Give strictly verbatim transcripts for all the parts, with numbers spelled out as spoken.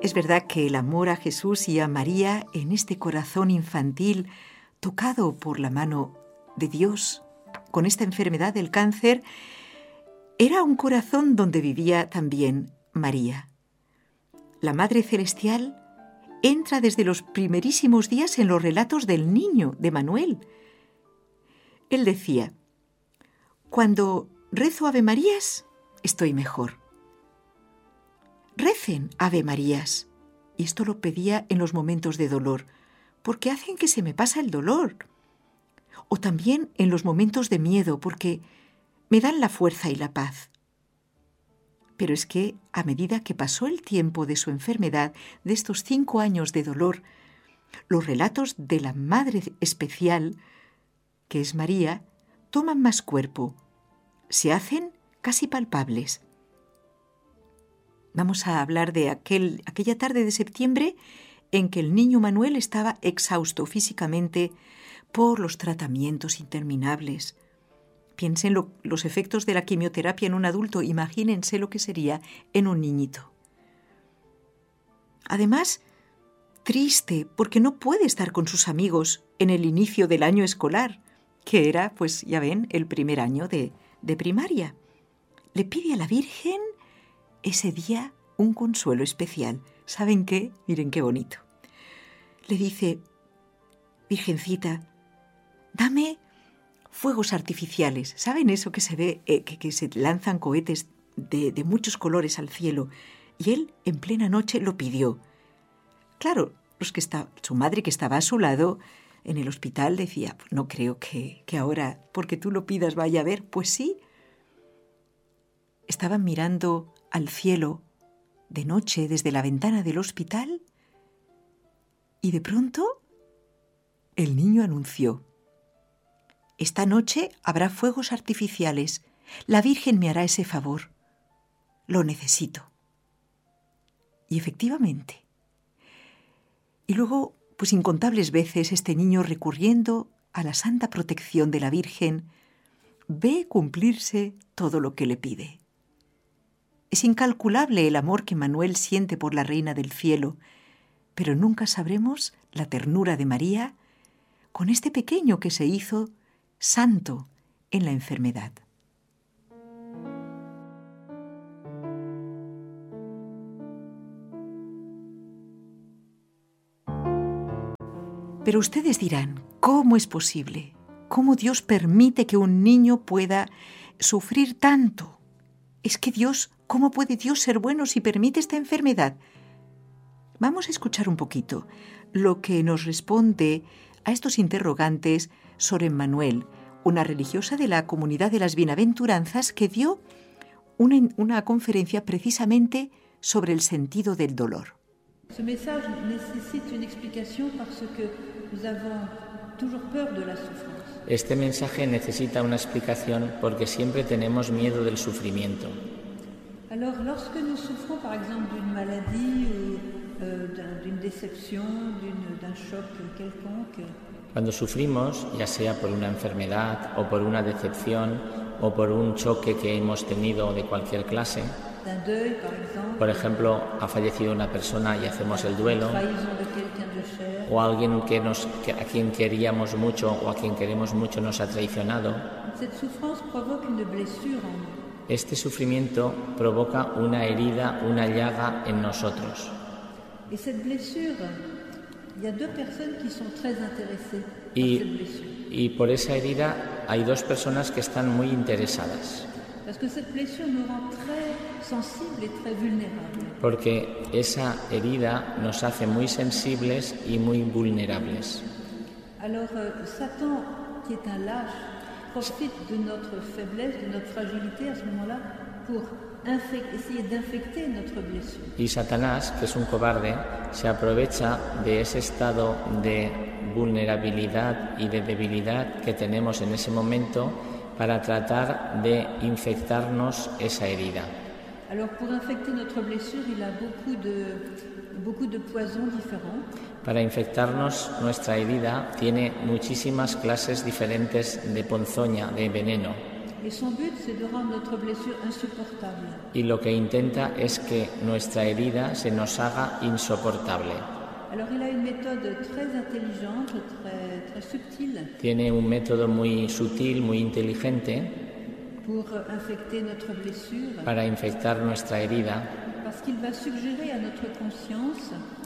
Es verdad que el amor a Jesús y a María en este corazón infantil, tocado por la mano de Dios, con esta enfermedad del cáncer, era un corazón donde vivía también María. La Madre Celestial entra desde los primerísimos días en los relatos del niño, de Manuel. Él decía: cuando rezo Ave Marías, estoy mejor. Recen Ave Marías. Y esto lo pedía en los momentos de dolor, porque hacen que se me pasa el dolor. O también en los momentos de miedo, porque me dan la fuerza y la paz. Pero es que a medida que pasó el tiempo de su enfermedad, de estos cinco años de dolor, los relatos de la Madre especial, que es María, toman más cuerpo, se hacen casi palpables. Vamos a hablar de aquel, aquella tarde de septiembre en que el niño Manuel estaba exhausto físicamente por los tratamientos interminables. Piensen lo, los efectos de la quimioterapia en un adulto, imagínense lo que sería en un niñito. Además, triste porque no puede estar con sus amigos en el inicio del año escolar, que era, pues ya ven, el primer año de, de primaria. Le pide a la Virgen ese día un consuelo especial. ¿Saben qué? Miren qué bonito. Le dice: Virgencita, dame fuegos artificiales. ¿Saben eso que se ve, eh, que, que se lanzan cohetes de, de muchos colores al cielo? Y él en plena noche lo pidió. Claro, los que está, su madre, que estaba a su lado en el hospital, decía: no creo que, que ahora, porque tú lo pidas, vaya a ver. Pues sí. Estaban mirando al cielo de noche desde la ventana del hospital y de pronto el niño anunció: esta noche habrá fuegos artificiales. La Virgen me hará ese favor. Lo necesito. Y efectivamente. Y luego, pues incontables veces, este niño, recurriendo a la santa protección de la Virgen, ve cumplirse todo lo que le pide. Es incalculable el amor que Manuel siente por la Reina del Cielo, pero nunca sabremos la ternura de María con este pequeño que se hizo santo en la enfermedad. Pero ustedes dirán: ¿cómo es posible? ¿Cómo Dios permite que un niño pueda sufrir tanto? Es que Dios, ¿cómo puede Dios ser bueno si permite esta enfermedad? Vamos a escuchar un poquito lo que nos responde a estos interrogantes Sor Emmanuel, una religiosa de la Comunidad de las Bienaventuranzas que dio una, una conferencia precisamente sobre el sentido del dolor. Ce message nécessite une explication parce que nous avons toujours peur de la souffrance. Este mensaje necesita una explicación porque siempre tenemos miedo del sufrimiento. Alors, lorsque nous souffrons, par exemple, d'une maladie ou euh, d'une déception, d'une, d'un choc quelconque, Cuando sufrimos, ya sea por una enfermedad o por una decepción o por un choque que hemos tenido de cualquier clase, d'un deuil, par exemple, por ejemplo, ha fallecido una persona y hacemos el duelo, trahison de quelqu'un de cher, o alguien que nos, que a quien queríamos mucho o a quien queremos mucho nos ha traicionado, cette souffrance provoque une blessure en nous. este sufrimiento provoca una herida, una llaga en nosotros. Et cette blessure, il y a deux personnes qui sont très intéressées par Y, cette blessure. y por esa herida hay dos personas que están muy interesadas, Parce que cette blessure nous rend très sensibles et très vulnérables. porque esa herida nos hace muy sensibles y muy vulnerables. Alors, euh, Satan, qui est un lâche, profite de notre faiblesse, de notre fragilité à ce moment-là pour infec- essayer d'infecter notre blessure. Y Satanás, que es un cobarde, se aprovecha de ese estado de vulnerabilidad y de debilidad que tenemos en ese momento para tratar de infectarnos esa herida. Alors, pour infecter notre blessure, il a beaucoup de, beaucoup de poisons différents. Para infectarnos nuestra herida tiene muchísimas clases diferentes de ponzoña, de veneno. Et son but, c'est de rendre notre blessure insupportable. Y lo que intenta es que nuestra herida se nos haga insoportable. Alors il a une méthode très intelligente, très, très subtile. Tiene un método muy sutil, muy inteligente pour infecter notre blessure. Para infectar nuestra herida. Parce qu'il va suggérer à notre conscience.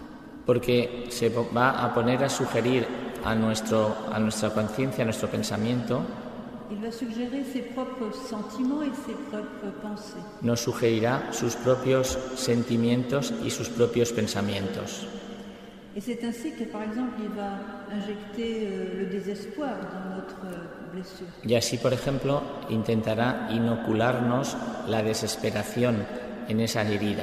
Porque se va a poner a sugerir a, nuestro, a nuestra conciencia, a nuestro pensamiento. Il va suggérer ses propres sentiments et ses propres pensées. Nos sugerirá sus propios sentimientos y sus propios pensamientos. Et c'est ainsi que, par exemple, il va injecter euh, le désespoir dans notre euh, blessure. Y así, por ejemplo, intentará inocularnos la desesperación en esa herida.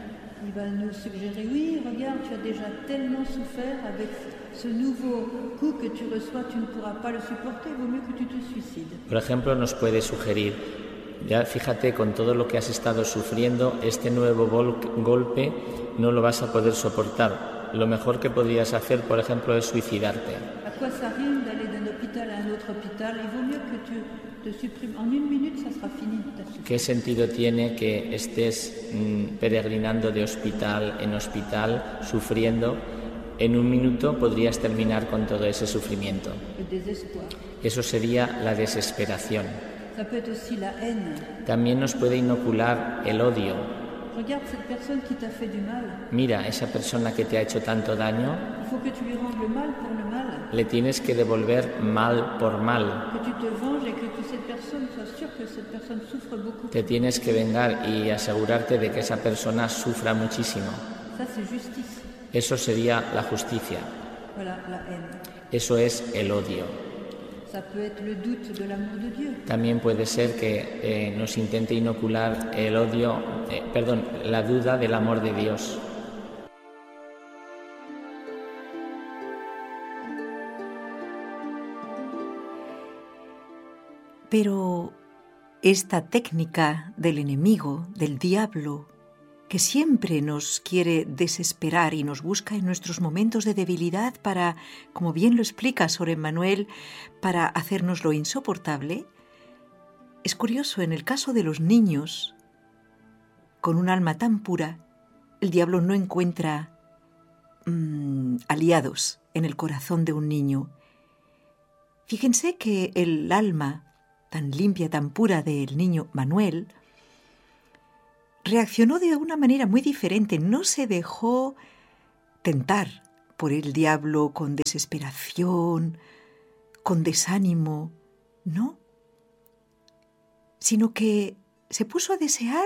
Il va nous suggérer, oui, regarde, tu as déjà tellement souffert avec ce nouveau coup que tu reçois, tu ne pourras pas le supporter, il vaut mieux que tu te suicides. Por ejemplo, nos puede sugerir, ya fíjate, con todo lo que has estado sufriendo, este nuevo gol- golpe no lo vas a poder soportar. Lo mejor que podrías hacer, por ejemplo, es suicidarte. ¿A quoi ça rime d'aller d'un hôpital à un autre hôpital? Il vaut mieux que tu te supprimes. En une minute, ça sera fini. ¿Qué sentido tiene que estés mmm, peregrinando de hospital en hospital, sufriendo? En un minuto podrías terminar con todo ese sufrimiento. Le désespoir. Eso sería la desesperación. Ça peut être aussi la haine. También nos puede inocular el odio. Regarde cette personne qui t'a fait du mal. Mira, esa persona que te ha hecho tanto daño, Il faut que tu lui rendes le mal pour le mal. le tienes que devolver mal por mal. Que tu te venges et que tu, cette personne, sois sûr que cette personne souffre beaucoup. Te tienes que vengar y asegurarte de que esa persona sufra muchísimo. Ça, c'est justice. Eso sería la justicia. Voilà, la haine. Eso es el odio. Ça peut être le doute de l'amour de Dieu. También puede ser que eh, nos intente inocular el odio, eh, perdón, la duda del amor de Dios. Pero esta técnica del enemigo, del diablo, que siempre nos quiere desesperar y nos busca en nuestros momentos de debilidad para, como bien lo explica Sor Emmanuel, para hacernos lo insoportable, es curioso, en el caso de los niños, con un alma tan pura, el diablo no encuentra mmm, aliados en el corazón de un niño. Fíjense que el alma tan limpia, tan pura del niño Manuel, reaccionó de una manera muy diferente, no se dejó tentar por el diablo con desesperación, con desánimo, no, sino que se puso a desear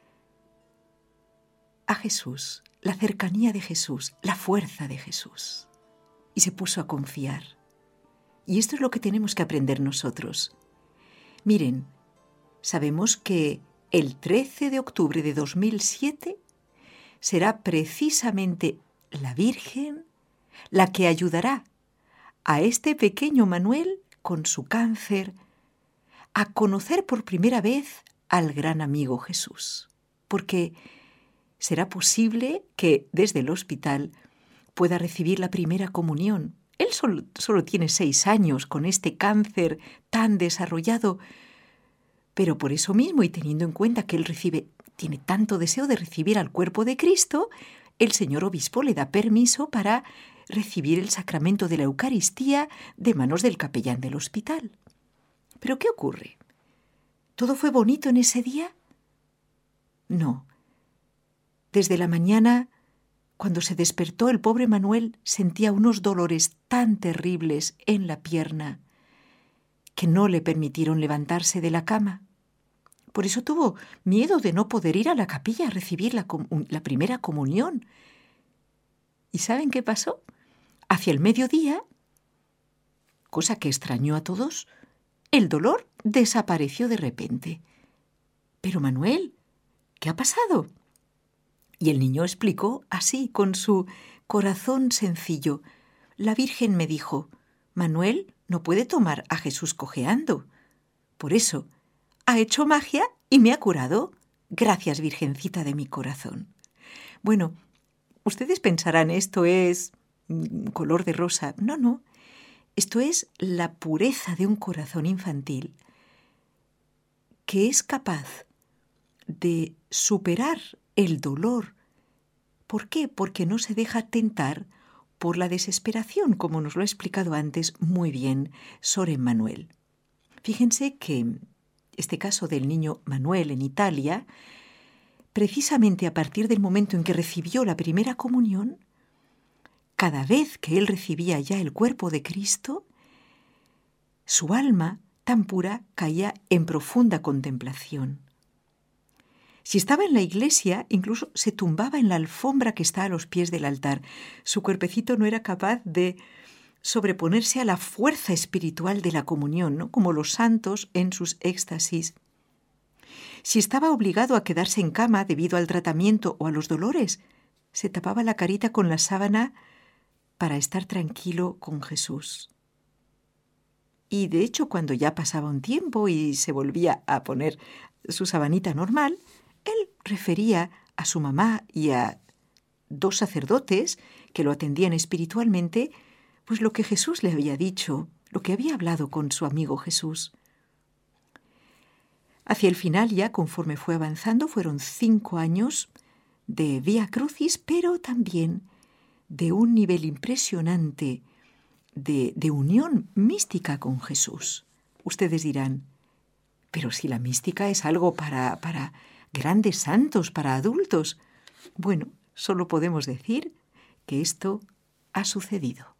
a Jesús, la cercanía de Jesús, la fuerza de Jesús, y se puso a confiar. Y esto es lo que tenemos que aprender nosotros. Miren, sabemos que el trece de octubre de dos mil siete será precisamente la Virgen la que ayudará a este pequeño Manuel con su cáncer a conocer por primera vez al gran amigo Jesús, porque será posible que desde el hospital pueda recibir la primera comunión. Él solo, solo tiene seis años con este cáncer tan desarrollado, pero por eso mismo, y teniendo en cuenta que él recibe, tiene tanto deseo de recibir al cuerpo de Cristo, el señor obispo le da permiso para recibir el sacramento de la Eucaristía de manos del capellán del hospital. ¿Pero qué ocurre? ¿Todo fue bonito en ese día? No. Desde la mañana, cuando se despertó, el pobre Manuel sentía unos dolores tan terribles en la pierna que no le permitieron levantarse de la cama. Por eso tuvo miedo de no poder ir a la capilla a recibir la, la primera comunión. ¿Y saben qué pasó? Hacia el mediodía, cosa que extrañó a todos, el dolor desapareció de repente. Pero Manuel, ¿qué ha pasado? Y el niño explicó así, con su corazón sencillo. La Virgen me dijo, Manuel no puede tomar a Jesús cojeando. Por eso, ha hecho magia y me ha curado. Gracias, Virgencita de mi corazón. Bueno, ustedes pensarán, esto es color de rosa. No, no. Esto es la pureza de un corazón infantil que es capaz de superar el dolor. ¿Por qué? Porque no se deja tentar por la desesperación, como nos lo ha explicado antes muy bien Sor Emmanuel. Fíjense que este caso del niño Manuel en Italia, precisamente a partir del momento en que recibió la primera comunión, cada vez que él recibía ya el cuerpo de Cristo, su alma tan pura caía en profunda contemplación. Si estaba en la iglesia, incluso se tumbaba en la alfombra que está a los pies del altar. Su cuerpecito no era capaz de sobreponerse a la fuerza espiritual de la comunión, ¿no? Como los santos en sus éxtasis. Si estaba obligado a quedarse en cama debido al tratamiento o a los dolores, se tapaba la carita con la sábana para estar tranquilo con Jesús. Y de hecho, cuando ya pasaba un tiempo y se volvía a poner su sabanita normal, él refería a su mamá y a dos sacerdotes que lo atendían espiritualmente, pues lo que Jesús le había dicho, lo que había hablado con su amigo Jesús. Hacia el final ya, conforme fue avanzando, fueron cinco años de Vía Crucis, pero también de un nivel impresionante de, de unión mística con Jesús. Ustedes dirán, pero si la mística es algo para, para grandes santos, para adultos. Bueno, solo podemos decir que esto ha sucedido.